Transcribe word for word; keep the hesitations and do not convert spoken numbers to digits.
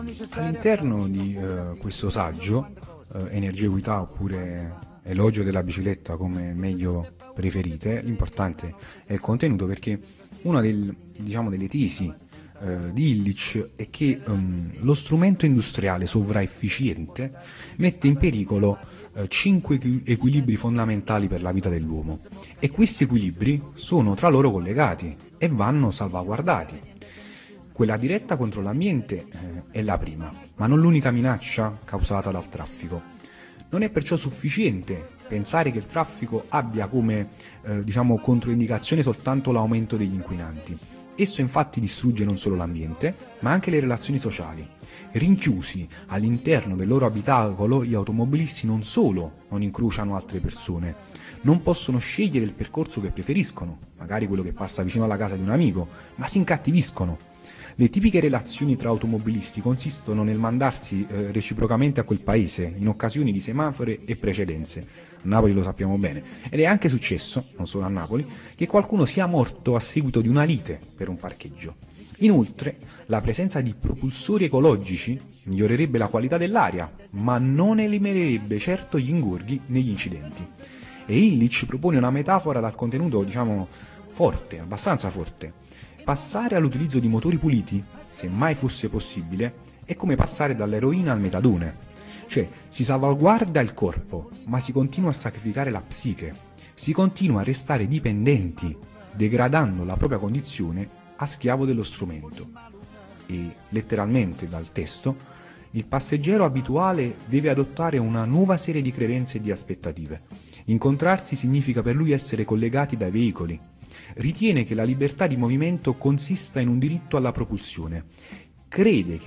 All'interno di eh, questo saggio, eh, Energia e Equità oppure Elogio della bicicletta come meglio preferite, l'importante è il contenuto perché una del, diciamo, delle tesi eh, di Illich è che ehm, lo strumento industriale sovraefficiente mette in pericolo eh, cinque equi- equilibri fondamentali per la vita dell'uomo e questi equilibri sono tra loro collegati e vanno salvaguardati. Quella diretta contro l'ambiente eh, è la prima, ma non l'unica minaccia causata dal traffico. Non è perciò sufficiente pensare che il traffico abbia come eh, diciamo, controindicazione soltanto l'aumento degli inquinanti. Esso infatti distrugge non solo l'ambiente, ma anche le relazioni sociali. Rinchiusi all'interno del loro abitacolo, gli automobilisti non solo non incrociano altre persone, non possono scegliere il percorso che preferiscono, magari quello che passa vicino alla casa di un amico, ma si incattiviscono. Le tipiche relazioni tra automobilisti consistono nel mandarsi eh, reciprocamente a quel paese in occasioni di semafore e precedenze. A Napoli lo sappiamo bene. Ed è anche successo, non solo a Napoli, che qualcuno sia morto a seguito di una lite per un parcheggio. Inoltre, la presenza di propulsori ecologici migliorerebbe la qualità dell'aria, ma non eliminerebbe certo gli ingorghi negli incidenti. E Illich propone una metafora dal contenuto, diciamo, forte, abbastanza forte. Passare all'utilizzo di motori puliti, se mai fosse possibile, è come passare dall'eroina al metadone. Cioè, si salvaguarda il corpo, ma si continua a sacrificare la psiche. Si continua a restare dipendenti, degradando la propria condizione a schiavo dello strumento. E, letteralmente dal testo, il passeggero abituale deve adottare una nuova serie di credenze e di aspettative. Incontrarsi significa per lui essere collegati dai veicoli. Ritiene che la libertà di movimento consista in un diritto alla propulsione. Crede che